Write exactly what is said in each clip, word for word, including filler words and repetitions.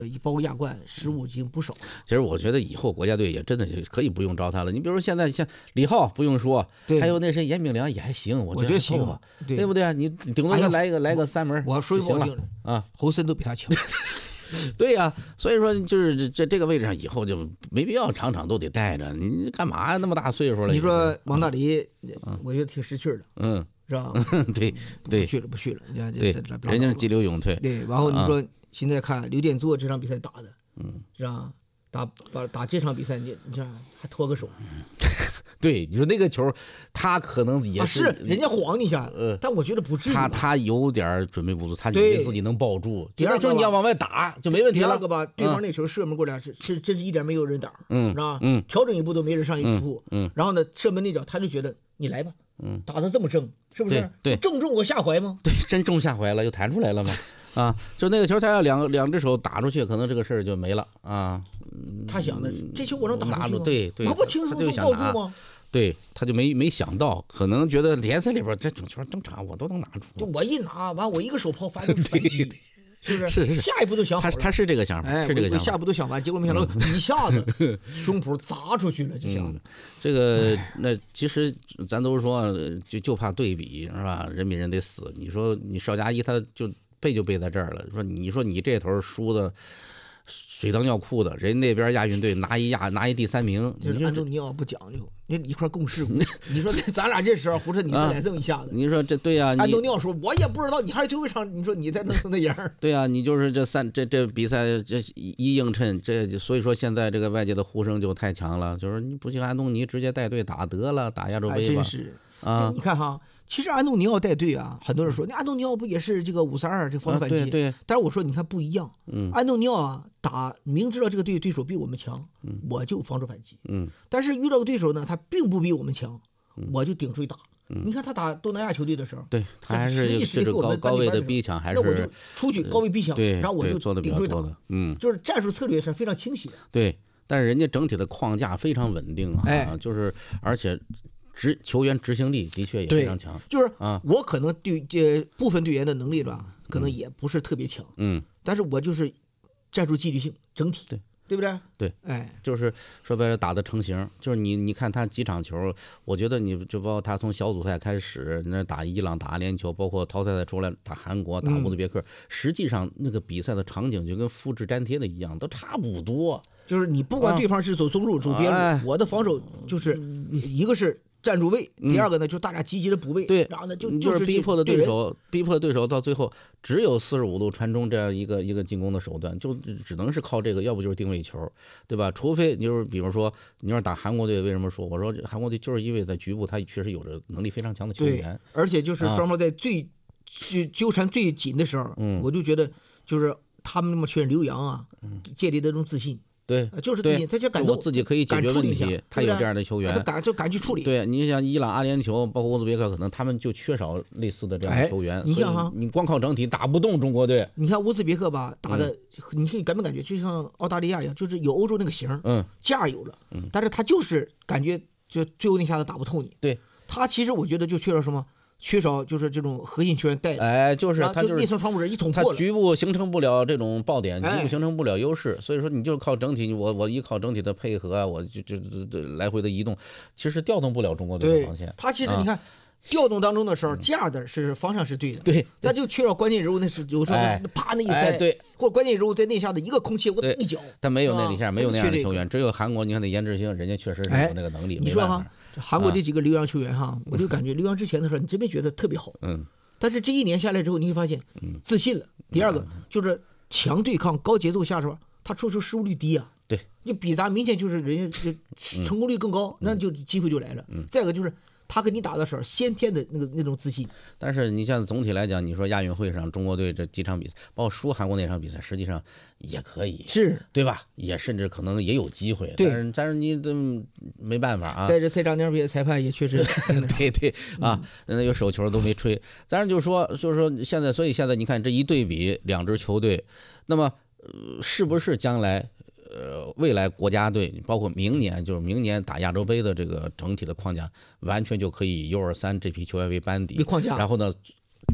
包括亚冠失误已经不少了。 其实我觉得以后国家队也真的可以不用招他了。你比如说现在像李浩不用说，还有那谁严炳良也还行，我觉得行， 对对不对啊？你顶多来一个来个三门， 我说行了啊， 侯森都比他强。 对呀、啊，所以说就是这这个位置上以后就没必要场场都得带着，你干嘛那么大岁数了？ 你说王大雷，嗯、我觉得挺识趣的， 嗯， 是吧？ 对对， 不去了不去了，你看对，人家是急流勇退。 对，然后你说现在看刘殿座这场比赛打的， 嗯， 是吧？打把打这场比赛，你你这还脱个手。 对，你说那个球，他可能也是、啊、是人家晃你一下，呃，但我觉得不至于。 他他有点准备不足，他以为自己能抱住。 第二就是你要往外打就没问题了。 第二个吧，对方那球射门过来是是真是一点没有人挡， 嗯， 是吧？ 嗯， 调整一步都没人上去出， 嗯， 然后呢，射门那脚他就觉得你来吧， 嗯， 打得这么正，是不是？ 对， 正中我下怀吗？ 对，真中下怀了，又弹出来了吗？啊，就那个球，他要两两只手打出去，可能这个事儿就没了啊。 他想的这球我能打出去，对对， 我不轻松就抱住吗？ 对，他就没没想到，可能觉得联赛里边这种球正常，我都能拿出。 就我一拿完，我一个手抛反反击，是不是？ 是是， 下一步都想好了。 他他是这个想法， 哎， 是这个想法。 下一步都想完，结果没想到一下子胸脯砸出去了，这下子。 这个那其实咱都说，就就怕对比是吧？人比人得死。你说你邵佳一他就背就背在这儿了，说你说你这头输的。水当尿裤的，人那边亚运队拿一亚拿一第三名， 就是安东尼奥不讲究，你一块共事过。你说咱俩这时候胡扯你再来这么一下子， 你说这对呀、啊？ 安东尼奥说，我也不知道，你还是对位上，你说你再弄成那样。 对呀、啊，你就是这三这这比赛这一映衬，这所以说现在这个外界的呼声就太强了，就是你不行，安东尼直接带队打得了，打亚洲杯吧。 真是啊！你看哈，其实安东尼奥带队啊，很多人说那安东尼奥不也是这个五三二这防守反击？ 啊、对对。 但是我说你看不一样， 嗯， 安东尼奥啊打明知道这个队对手比我们强， 嗯， 我就防守反击， 嗯， 但是遇到个对手呢，他并不比我们强， 嗯、 我就顶出去打。 嗯、 你看他打东南亚球队的时候， 对他还是这个高高位的逼抢，还是那我就出去高位逼抢， 对， 然后我就做的比较多的，嗯， 就是战术策略是非常清晰的。 对，但是人家整体的框架非常稳定啊， 哎、 就是而且。执球员执行力的确也非常强， 就是啊， 我可能对这部分队员的能力吧，可能也不是特别强， 嗯， 但是我就是战术纪律性整体， 对对不对？ 对， 哎， 就是说白了打的成型，就是你你看他几场球，我觉得你就包括他从小组赛开始，那打伊朗、打阿联酋，包括淘汰赛出来打韩国、打乌兹别克， 嗯、 实际上那个比赛的场景就跟复制粘贴的一样，都差不多。 就是你不管对方是走中路、走边路， 哎、 我的防守就是一个是。站住位，第二个呢，就大家积极的补位， 对， 然后呢，就就是逼迫的对手，逼迫对手到最后只有四十五度传中这样一个一个进攻的手段，就只能是靠这个，要不就是定位球，对吧？除非你就是比如说，你要是打韩国队，为什么说我说韩国队就是因为在局部他确实有着能力非常强的球员， 而且就是双方在最纠纠缠最紧的时候， 嗯， 我就觉得就是他们那么缺刘洋啊，建立的这种自信。 对， 就是自己，他就敢我自己可以解决问题，他有这样的球员， 他敢就敢去处理。 对，你像伊朗、阿联酋，包括乌兹别克，可能他们就缺少类似的这样的球员。 哎、你像哈， 你光靠整体打不动中国队。 你看乌兹别克吧，打的，嗯、你感没感觉就像澳大利亚一样，就是有欧洲那个型， 嗯， 架有了， 嗯， 但是他就是感觉就最后那下子打不透你。 对， 他其实我觉得就缺少什么？缺少就是这种核心球员带， 哎，就是他就是内层窗户人一捅破了， 他局部形成不了这种爆点， 哎、 局部形成不了优势，所以说你就靠整体，我我依靠整体的配合啊，我就就就来回的移动，其实调动不了中国队的防线。 他其实你看。啊调动当中的时候，架的是方向是对的， 对， 那就缺少关键人物，那是有时候啪那一塞， 对， 或者关键人物在那下的一个空切，我一脚， 他没有那一下，没有那样的球员，只有韩国，你看那颜值星，人家确实是有那个能力。 你说哈，韩国这几个留洋球员哈，我就感觉留洋之前的时候，你真没觉得特别好， 嗯， 但是这一年下来之后，你会发现，自信了。第二个就是强对抗、高节奏下手，他出手失误率低啊， 对， 就比咱明显就是人家就成功率更高，那就机会就来了。再一个就是。他跟你打的时候，先天的那个那种自信。 但是你像总体来讲，你说亚运会上中国队这几场比赛，包括输韩国那场比赛，实际上也可以， 是对吧？也甚至可能也有机会。 对， 但是但是你这没办法啊。 在这赛场点比赛，裁判也确实对对啊，那有手球都没吹。当然就是说，就是说现在，所以现在你看这一对比，两支球队，那么、呃、是不是将来？呃，未来国家队包括明年，就是明年打亚洲杯的这个整体的框架，完全就可以以 U 二三这批球员为班底， 框架， 然后呢，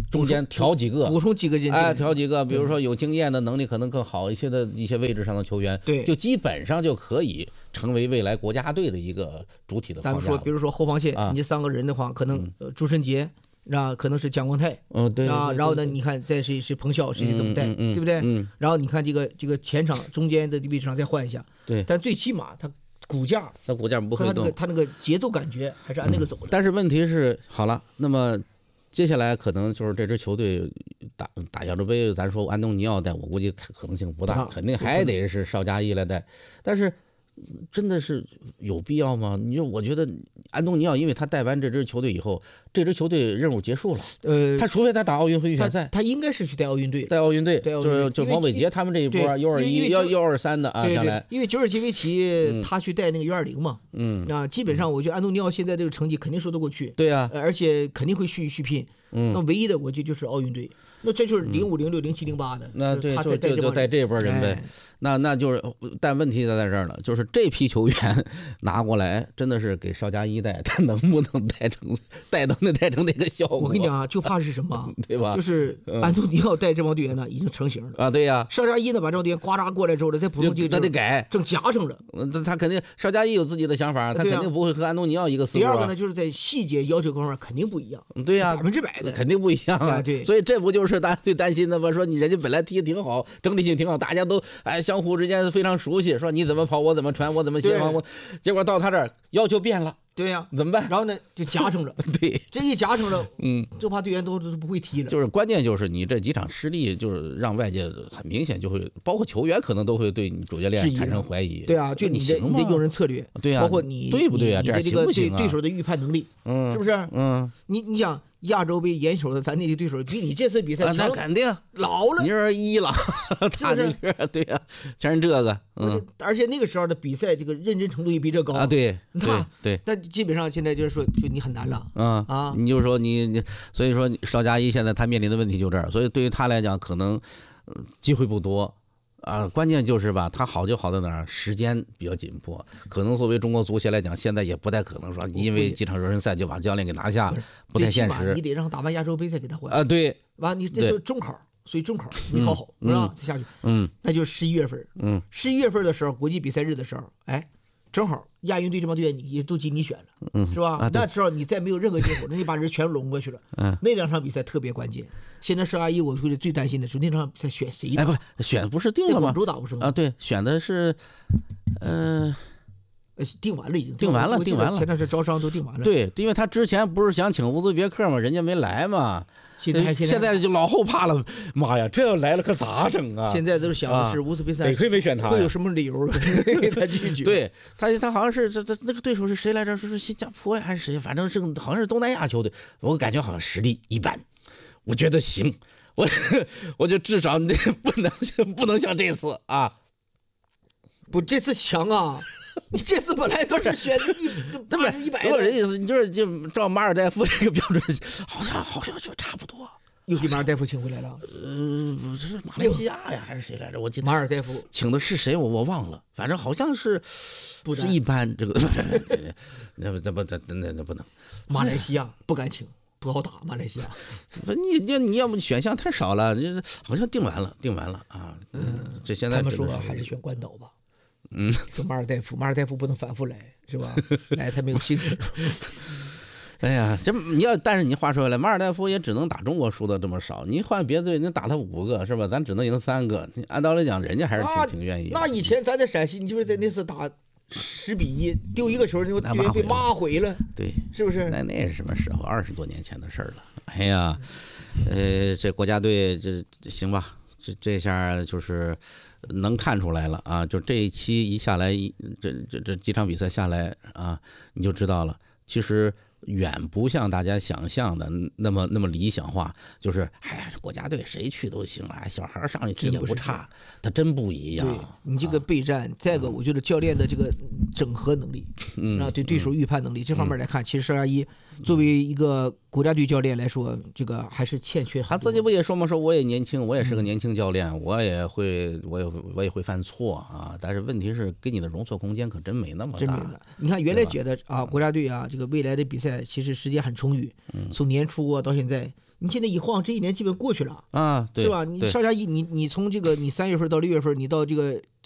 中间调几个， 补充几个人， 哎，调几个，比如说有经验的、能力可能更好一些的一些位置上的球员， 对， 就基本上就可以成为未来国家队的一个主体的框架。 咱们说，比如说后防线， 啊、 你这三个人的话，可能、呃、朱晨杰。啊，可能是蒋光太， 嗯，对， 啊，然后呢，你看再是是彭潇，谁怎么带，对不对？ 嗯， 然后你看这个这个前场中间的位置上再换一下， 对， 但最起码他骨架， 他骨架不会动， 他那个他那个节奏感觉还是按那个走的。 但是问题是，好了，那么接下来可能就是这支球队打打亚洲杯，咱说安东尼奥带，我估计可能性不大，肯定还得是邵佳一来带，但是。真的是有必要吗？你说，我觉得安东尼奥，因为他带完这支球队以后，这支球队任务结束了。呃，他除非他打奥运会预选赛， 他应该是去带奥运队， 带奥运队，就是就王伟杰他们这一波 U 二一、幺幺二三的啊，将来。 因为久尔基维奇他去带那个 U 二零嘛，嗯，啊，基本上我觉得安东尼奥现在这个成绩肯定说得过去。 对呀， 而且肯定会续续聘。嗯，那唯一的我觉得就是奥运队。那这就是零五零六零七零八的， 那对，就就就带这波人呗。那那就是，但问题就在这儿了，就是这批球员拿过来，真的是给邵佳一带，他能不能带成带到那带成那个效果？ 我跟你讲啊，就怕是什么， 对吧？ 就是安东尼奥带这帮队员呢，已经成型了啊。对呀， 邵佳一呢把这帮队员呱嚓过来之后呢，再补充几个， 他得改， 正夹上了。 他他肯定邵佳一有自己的想法，他肯定不会和安东尼奥一个思路。 第二个呢，就是在细节要求方面肯定不一样。 对呀， 百分之百的肯定不一样啊。 对， 所以这不就是大家最担心的吗？说你人家本来踢得挺好，整体性挺好，大家都哎相互之间非常熟悉，说你怎么跑我怎么传我怎么协防我，结果到他这儿要求变了， 对呀、啊， 怎么办？ 然后呢就夹成了， 对， 这一夹成了， 嗯， 就怕队员都都不会踢了。 就是关键就是你这几场失利，就是让外界很明显就会，包括球员可能都会对你主教练产生怀疑。 对啊，就你的你的用人策略， 对啊， 包括你对不对啊？ 你的这个对对手的预判能力， 嗯， 是不是？ 嗯， 你你想。亚洲杯严守的咱那些对手比你这次比赛强， 那肯定老了， 你是一了， 是不是？ 对呀，全是这个，嗯， 而且那个时候的比赛这个认真程度也比这高啊，对，对对。 但基本上现在就是说，就你很难了， 啊啊， 你就说你你，所以说邵佳一现在他面临的问题就这儿，所以对于他来讲，可能机会不多。啊，关键就是吧，他好就好在哪儿，时间比较紧迫。可能作为中国足协来讲，现在也不太可能说，因为几场热身赛就把教练给拿下，不太现实。 你得让打完亚洲杯再给他换啊，对。 完，你这是中考，所以中考没考好，是吧？再下去， 嗯， 那就十一月份， 嗯， 十一月份的时候，国际比赛日的时候，哎，正好亚运队这帮队员也都经你选了， 嗯， 是吧？ 啊、 那时候你再没有任何结果，那你把人全拢过去了， 嗯， 那两场比赛特别关键。现在邵佳一，我估计最担心的是那场比赛选谁打？ 哎，不，选不是定了吗？ 广州打不是吗？ 啊，对，选的是，呃。 定完了已经， 定完了，定完了。 现在是招商都定完了。 对，因为他之前不是想请乌兹别克嘛，人家没来嘛。 现在现在就老后怕了，妈呀，这要来了可咋整啊？ 现在都是想的是乌兹别克， 得亏没选他， 会有什么理由给他拒绝？ 对他，他好像是这这那个对手是谁来着？说是新加坡呀还是谁？反正是好像是东南亚球队，我感觉好像实力一般。我觉得行，我我就至少那不能不能像这次啊。 不，这次强啊！你这次本来都是选一八十一百的， 我的意思，你就是就照马尔代夫这个标准，好像好像就差不多。 又给马尔代夫请回来了？ 呃，这是马来西亚呀，还是谁来着？我记得马尔代夫请的是谁？我我忘了，反正好像是不是一般。这个那不那不那那那不能。 马来西亚不敢请。不好打，马来西亚。 你你你要不选项太少了，这好像定完了，定完了啊。嗯，这现在他们说还是选关岛吧。 嗯， 说马尔代夫，马尔代夫不能反复来，是吧？来他没有兴趣。 哎呀，这你要，但是你话说回来，马尔代夫也只能打中国输的这么少，你换别的队，你打他五个是吧？咱只能赢三个。按道理讲，人家还是挺、啊、挺愿意。 那以前咱在陕西，你就是在那次打十比一丢一个球，就队员被骂毁了， 对， 是不是？ 那那是什么时候？二十多年前的事儿了。哎呀，呃，这国家队这行吧，这这下就是能看出来了啊！就这一期一下来，这这这几场比赛下来啊，你就知道了，其实远不像大家想象的那么那么理想化。就是哎呀，这国家队谁去都行啊，小孩上去踢也不差，他真不一样。 对你这个备战，再一个，我觉得教练的这个整合能力， 嗯啊，对对手预判能力、嗯、这方面来看，其实邵佳一作为一个国家队教练来说，这个还是欠缺。 他自己不也说吗？说我也年轻，我也是个年轻教练，嗯、我也会，我也我也会犯错啊。但是问题是，给你的容错空间可真没那么大。 真没了。你看，原来觉得啊，国家队啊，这个未来的比赛其实时间很充裕，嗯、从年初啊到现在。你现在一晃，这一年基本过去了啊，对， 是吧？你邵佳一，你你从这个你三月份到六月份，你到这个